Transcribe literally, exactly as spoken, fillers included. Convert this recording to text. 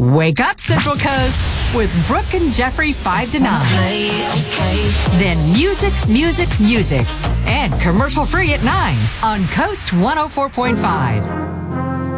Wake up, Central Coast, with Brooke and Jeffrey five to nine. Okay, okay. Then music, music, music. And commercial free at nine on Coast one oh four point five.